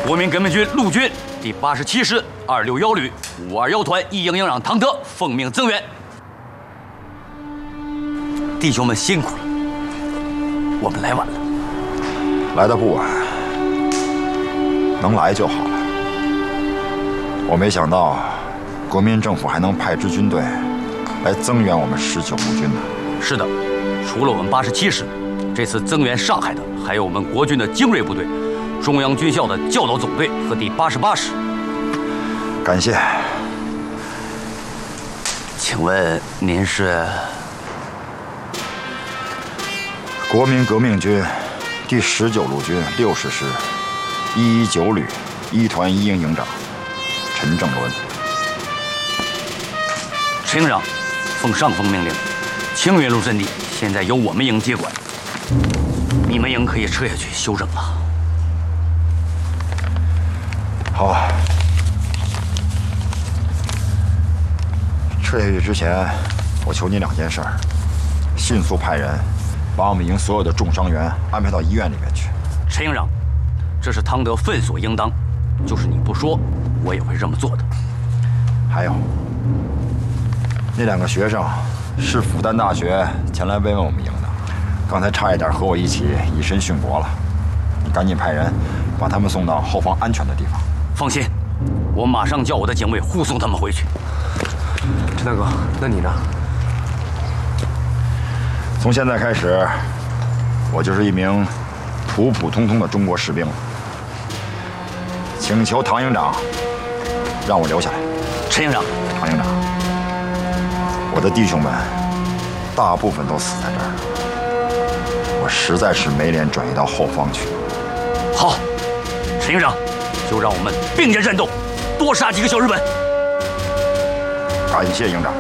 国民革命军陆军第87师261旅521团一营营长唐德奉命增援。弟兄们辛苦了，我们来晚了。 来的不晚，能来就好了。我没想到，国民政府还能派支军队来增援我们19路军呢。 是的，除了我们87师，这次增援上海的还有我们国军的精锐部队，中央军校的教导总队和第88师。 感谢。 请问您是？ 国民革命军第19路军60师119旅1团1营营长陈正伦。 陈营长，奉上峰命令，青云路阵地现在由我们营接管，你们营可以撤下去休整了。 好。撤下去之前，我求你2件事儿：迅速派人把我们营所有的重伤员安排到医院里面去。 陈营长，这是汤德分所应当，就是你不说，我也会这么做的。 还有，那2个学生是复旦大学前来慰问我们营的，刚才差一点和我一起以身殉国了。你赶紧派人把他们送到后方安全的地方。 放心，我马上叫我的警卫护送他们回去。 陈大哥，那你呢？ 从现在开始，我就是一名普普通通的中国士兵了。请求唐营长让我留下来。 陈营长， 唐营长，我的弟兄们大部分都死在这儿了，我实在是没脸转移到后方去。 好，陈营长，就让我们并肩战斗，多杀几个小日本。 感谢营长。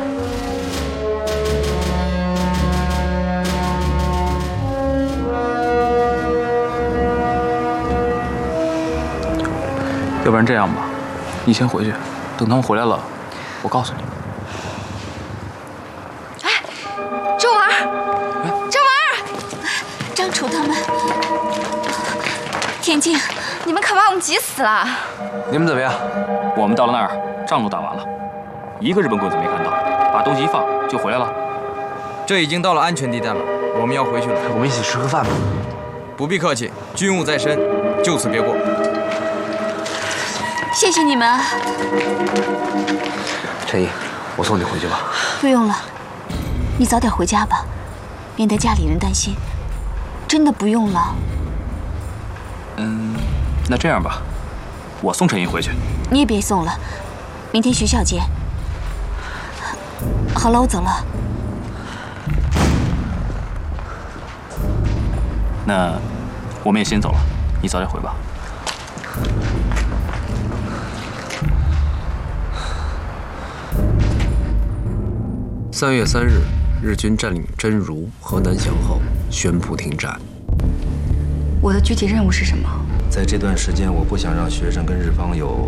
要不然这样吧，你先回去，等他们回来了，我告诉你。 哎，周文儿，周文儿，张楚他们，田静，你们可把我们急死了。 你们怎么样？我们到了那儿，仗都打完了，一个日本鬼子没看到，把东西一放就回来了。 这已经到了安全地带了，我们要回去了。 我们一起吃个饭吧。 不必客气，军务在身，就此别过。 谢谢你们。 陈毅，我送你回去吧。 不用了，你早点回家吧，免得家里人担心。真的不用了。 那这样吧，我送陈毅回去。 你也别送了，明天学校见。好了，我走了。 那我们也先走了，你早点回吧。 3月3日，日军占领真如和南翔后，宣布停战。 我的具体任务是什么？ 在这段时间，我不想让学生跟日方有